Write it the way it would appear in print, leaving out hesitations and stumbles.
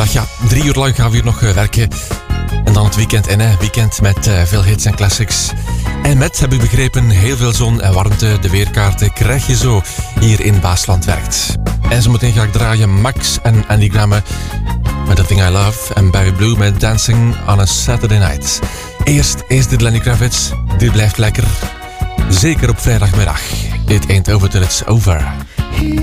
vrijdag. Ja, 3 uur lang gaan we hier nog werken. En dan het weekend in, hè. Weekend met veel hits en classics. En met, heb ik begrepen, heel veel zon en warmte. De weerkaarten krijg je zo hier in Baasland werkt. En zometeen ga ik draaien Max en Andy Grammer met The Thing I Love. En Barry Blue met Dancing on a Saturday Night. Eerst is dit Lenny Kravitz. Dit blijft lekker. Zeker op vrijdagmiddag. It ain't over till it's over.